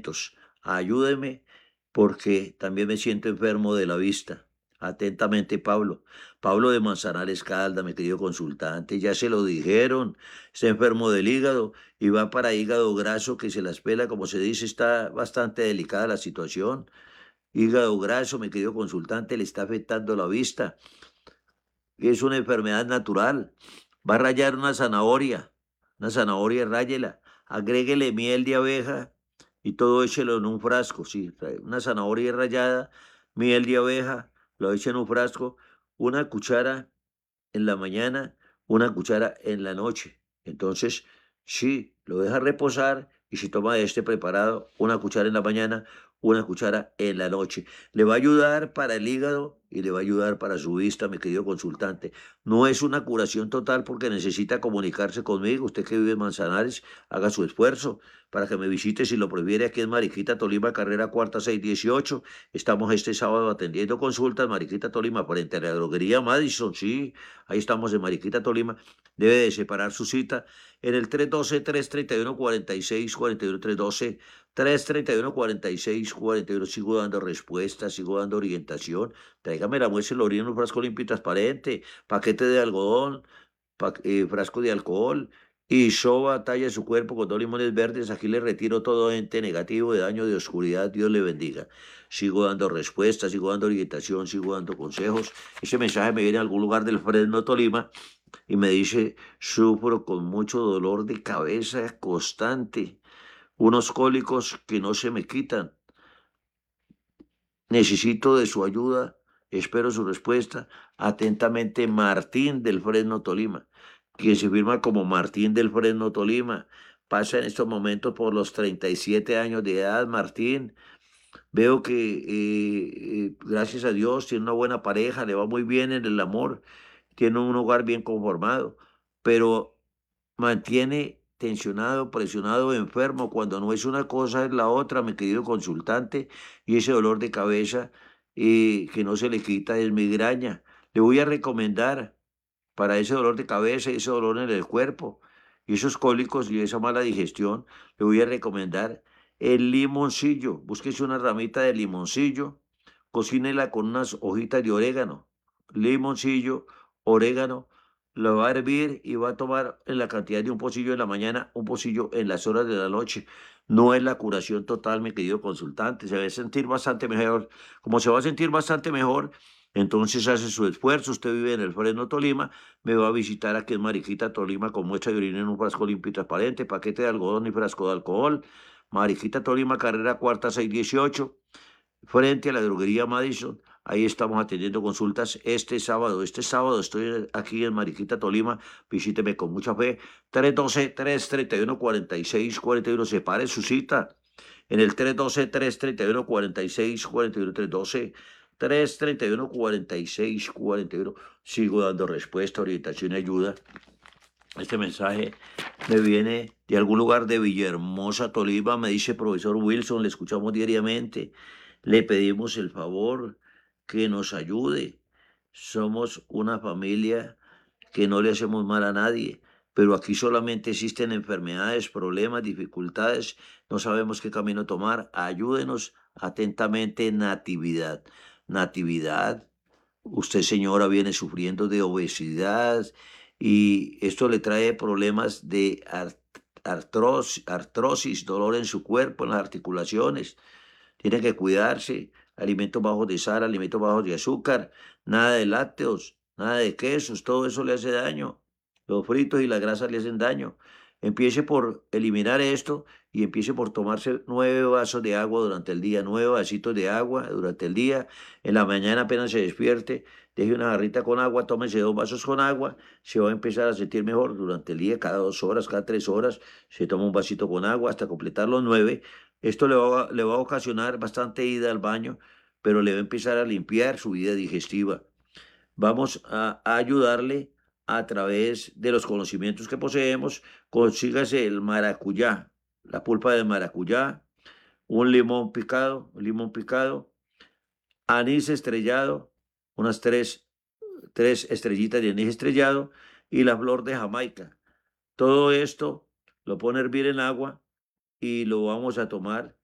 medicamentos. Ayúdeme porque también me siento enfermo de la vista. Atentamente, Pablo. Pablo de Manzanares Calda, mi querido consultante, ya se lo dijeron, está enfermo del hígado y va para hígado graso que se las pela, como se dice, está bastante delicada la situación. Hígado graso, mi querido consultante, le está afectando la vista. Es una enfermedad natural. Va a rallar una zanahoria, ráyela, agréguele miel de abeja y todo échelo en un frasco, sí, una zanahoria rallada, miel de abeja, lo echa en un frasco, una cuchara en la mañana, una cuchara en la noche. Entonces, sí, lo deja reposar y si toma este preparado, una cuchara en la mañana, una cuchara en la noche. Le va a ayudar para el hígado y le va a ayudar para su vista, mi querido consultante. No es una curación total porque necesita comunicarse conmigo. Usted que vive en Manzanares, haga su esfuerzo para que me visite si lo prefiere aquí en Mariquita, Tolima, carrera cuarta 618. Estamos este sábado atendiendo consultas, Mariquita, Tolima, frente a la droguería Madison, sí. Ahí estamos en Mariquita, Tolima. Debe de separar su cita en el 312-331-4641, 312-331-4641. Sigo dando respuestas, sigo dando orientación. Tráigame la muestra, lo orina en un frasco limpio y transparente, paquete de algodón, frasco de alcohol y soba, talla su cuerpo con dos limones verdes. Aquí le retiro todo ente negativo de daño de oscuridad. Dios le bendiga. Sigo dando respuestas, sigo dando orientación, sigo dando consejos. Ese mensaje me viene a algún lugar del Fresno, Tolima, y me dice, sufro con mucho dolor de cabeza constante, unos cólicos que no se me quitan. Necesito de su ayuda, espero su respuesta. Atentamente, Martín del Fresno, Tolima, quien se firma como Martín del Fresno, Tolima. Pasa en estos momentos por los 37 años de edad, Martín. Veo que, gracias a Dios, tiene una buena pareja, le va muy bien en el amor, tiene un hogar bien conformado, pero mantiene tensionado, presionado, enfermo, cuando no es una cosa es la otra, mi querido consultante, y ese dolor de cabeza que no se le quita es migraña. Le voy a recomendar para ese dolor de cabeza y ese dolor en el cuerpo y esos cólicos y esa mala digestión, le voy a recomendar el limoncillo. Búsquese una ramita de limoncillo, cocínela con unas hojitas de orégano, limoncillo, orégano, lo va a hervir y va a tomar en la cantidad de un pocillo en la mañana, un pocillo en las horas de la noche. No es la curación total, mi querido consultante, se va a sentir bastante mejor. Como se va a sentir bastante mejor, entonces hace su esfuerzo. Usted vive en el Fresno, Tolima, me va a visitar aquí en Mariquita, Tolima, con muestra de orina en un frasco limpio y transparente, paquete de algodón y frasco de alcohol. Mariquita, Tolima, carrera cuarta 618, frente a la droguería Madison. Ahí estamos atendiendo consultas este sábado. Este sábado estoy aquí en Mariquita, Tolima. Visíteme con mucha fe. 312-331-4641. Separe su cita en el 312-331-4641. 312-331-4641. Sigo dando respuesta, orientación y ayuda. Este mensaje me viene de algún lugar de Villahermosa, Tolima. Me dice profesor Wilson, le escuchamos diariamente. Le pedimos el favor que nos ayude. Somos una familia que no le hacemos mal a nadie, pero aquí solamente existen enfermedades, problemas, dificultades. No sabemos qué camino tomar. Ayúdenos atentamente, Natividad. Natividad, usted, señora, viene sufriendo de obesidad y esto le trae problemas de artrosis, dolor en su cuerpo, en las articulaciones. Tiene que cuidarse, alimentos bajos de sal, alimentos bajos de azúcar, nada de lácteos, nada de quesos, todo eso le hace daño. Los fritos y las grasas le hacen daño. Empiece por eliminar esto y empiece por tomarse 9 vasos de agua durante el día, 9 vasitos de agua durante el día. En la mañana apenas se despierte, deje una jarrita con agua, tómese 2 vasos con agua, se va a empezar a sentir mejor durante el día, cada 2 horas, cada 3 horas, se toma un vasito con agua hasta completar los 9. Esto le va a ocasionar bastante ida al baño, pero le va a empezar a limpiar su vida digestiva. Vamos a ayudarle a través de los conocimientos que poseemos. Consígase el maracuyá, la pulpa de maracuyá, un limón picado, anís estrellado, unas tres estrellitas de anís estrellado y la flor de Jamaica. Todo esto lo pone a hervir en agua y lo vamos a tomar